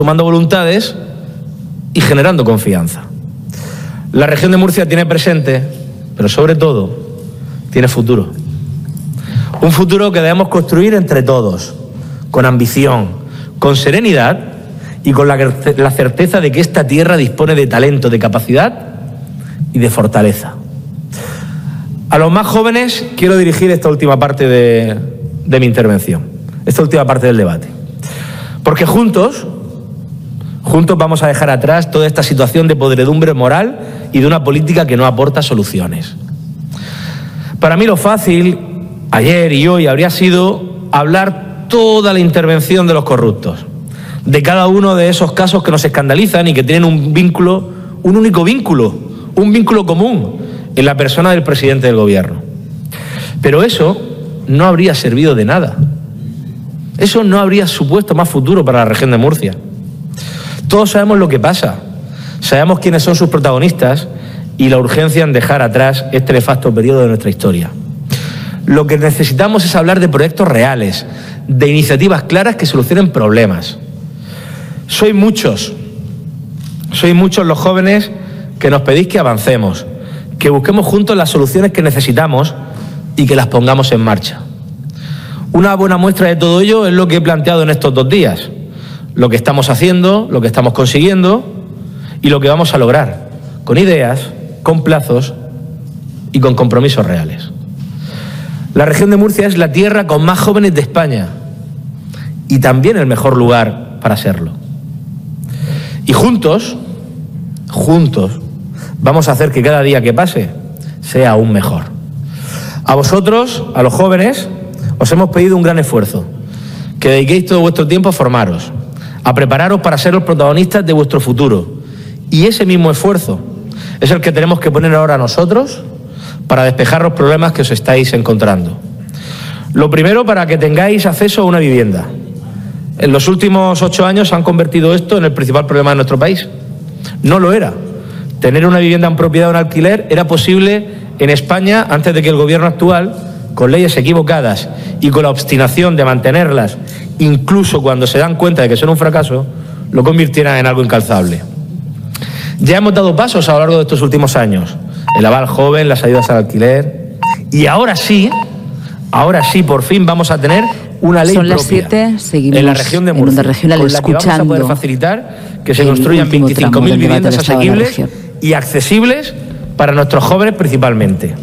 sumando voluntades y generando confianza. La región de Murcia tiene presente, pero sobre todo tiene futuro. Un futuro que debemos construir entre todos, con ambición, con serenidad y con la certeza de que esta tierra dispone de talento, de capacidad y de fortaleza. A los más jóvenes quiero dirigir esta última parte de mi intervención, esta última parte del debate. Porque juntos vamos a dejar atrás toda esta situación de podredumbre moral y de una política que no aporta soluciones. Para mí lo fácil, ayer y hoy, habría sido hablar toda la intervención de los corruptos, de cada uno de esos casos que nos escandalizan y que tienen un único vínculo común en la persona del presidente del gobierno. Pero eso no habría servido de nada. Eso no habría supuesto más futuro para la región de Murcia. Todos sabemos lo que pasa, sabemos quiénes son sus protagonistas y la urgencia en dejar atrás este nefasto periodo de nuestra historia. Lo que necesitamos es hablar de proyectos reales, de iniciativas claras que solucionen problemas. Sois muchos los jóvenes que nos pedís que avancemos, que busquemos juntos las soluciones que necesitamos y que las pongamos en marcha. Una buena muestra de todo ello es lo que he planteado en estos 2 días, lo que estamos haciendo, lo que estamos consiguiendo y lo que vamos a lograr, con ideas, con plazos y con compromisos reales. La región de Murcia es la tierra con más jóvenes de España y también el mejor lugar para serlo. Y juntos, vamos a hacer que cada día que pase sea aún mejor. A vosotros, a los jóvenes, os hemos pedido un gran esfuerzo, que dediquéis todo vuestro tiempo a formaros, a prepararos para ser los protagonistas de vuestro futuro. Y ese mismo esfuerzo es el que tenemos que poner ahora nosotros para despejar los problemas que os estáis encontrando. Lo primero, para que tengáis acceso a una vivienda. En los últimos 8 años han convertido esto en el principal problema de nuestro país. No lo era. Tener una vivienda en propiedad o en alquiler era posible en España antes de que el gobierno actual, con leyes equivocadas y con la obstinación de mantenerlas, incluso cuando se dan cuenta de que son un fracaso, lo convirtiera en algo incalzable. Ya hemos dado pasos a lo largo de estos últimos años. El aval joven, las ayudas al alquiler. Y ahora sí, por fin vamos a tener una ley propia. Son las 7, seguimos en la región de Murcia, con la que vamos a poder facilitar que se construyan 25.000 viviendas asequibles y accesibles para nuestros jóvenes principalmente.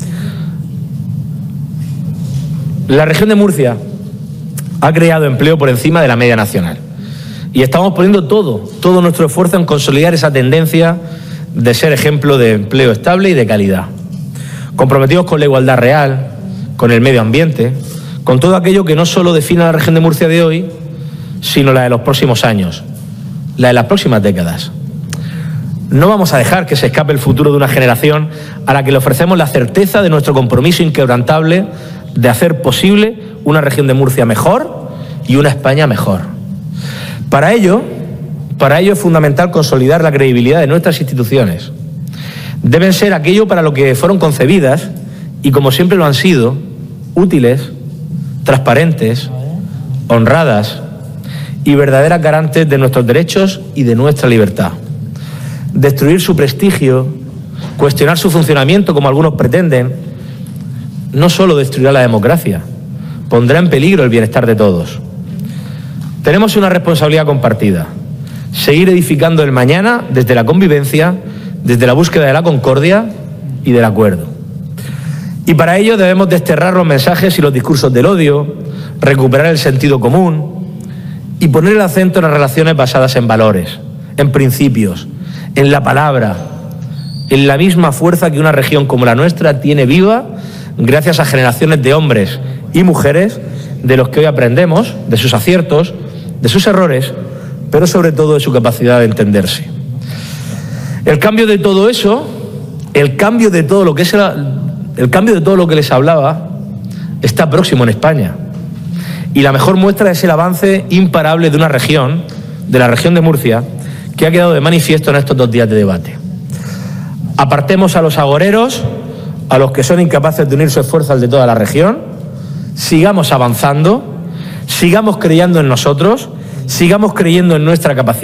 La región de Murcia ha creado empleo por encima de la media nacional y estamos poniendo todo nuestro esfuerzo en consolidar esa tendencia de ser ejemplo de empleo estable y de calidad, comprometidos con la igualdad real, con el medio ambiente, con todo aquello que no solo define a la región de Murcia de hoy, sino la de los próximos años, la de las próximas décadas. No vamos a dejar que se escape el futuro de una generación a la que le ofrecemos la certeza de nuestro compromiso inquebrantable de hacer posible una región de Murcia mejor y una España mejor. Para ello es fundamental consolidar la credibilidad de nuestras instituciones. Deben ser aquello para lo que fueron concebidas y, como siempre lo han sido, útiles, transparentes, honradas y verdaderas garantes de nuestros derechos y de nuestra libertad. Destruir su prestigio, cuestionar su funcionamiento, como algunos pretenden, no solo destruirá la democracia, pondrá en peligro el bienestar de todos. Tenemos una responsabilidad compartida: seguir edificando el mañana desde la convivencia, desde la búsqueda de la concordia y del acuerdo. Y para ello debemos desterrar los mensajes y los discursos del odio, recuperar el sentido común y poner el acento en las relaciones basadas en valores, en principios, en la palabra, en la misma fuerza que una región como la nuestra tiene viva gracias a generaciones de hombres y mujeres de los que hoy aprendemos, de sus aciertos, de sus errores, pero sobre todo de su capacidad de entenderse. El cambio de todo eso, el cambio de todo lo que les hablaba, está próximo en España. Y la mejor muestra es el avance imparable de una región, de la región de Murcia, que ha quedado de manifiesto en estos 2 días de debate. Apartemos a los agoreros, a los que son incapaces de unir su esfuerzo al de toda la región, sigamos avanzando, sigamos creyendo en nosotros, sigamos creyendo en nuestra capacidad.